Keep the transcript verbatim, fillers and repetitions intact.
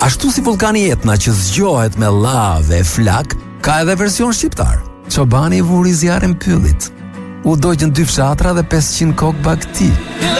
Ashtu si vulkani Etna që zgjohet me lavë e flak, ka edhe version shqiptar. Çobani vuri zjarrin pyllit. U dogjën dy fshatra dhe pesëqind kokë bakti.